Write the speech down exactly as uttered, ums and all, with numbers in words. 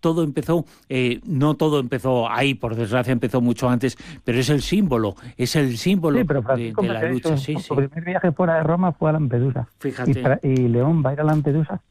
todo empezó, eh, no todo empezó ahí, por desgracia empezó mucho antes, pero es el símbolo, es el símbolo Sí, pero de, Francisco de la Meseguer, lucha. su, Sí, su sí. primer viaje fuera de Roma fue a Lampedusa. Fíjate. Y, para, y León va a ir a Lampedusa